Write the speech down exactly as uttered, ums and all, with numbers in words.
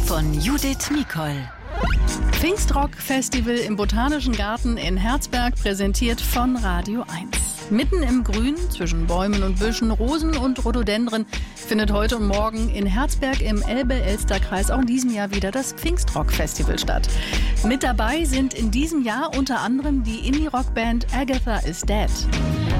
von Judith Mikol. Pfingstrock-Festival im Botanischen Garten in Herzberg, präsentiert von Radio eins. Mitten im Grün, zwischen Bäumen und Büschen, Rosen und Rhododendren, findet heute und morgen in Herzberg im Elbe-Elster-Kreis auch in diesem Jahr wieder das Pfingstrock-Festival statt. Mit dabei sind in diesem Jahr unter anderem die Indie-Rock-Band Agatha is Dead.